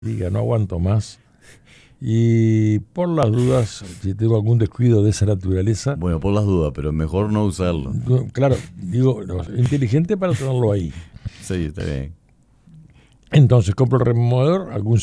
diga, no aguanto más. Y por las dudas, si tengo algún descuido de esa naturaleza, Bueno, por las dudas, pero mejor no usarlo. claro, digo, no, inteligente para tenerlo ahí. Sí, está bien. Entonces compro el removedor, algún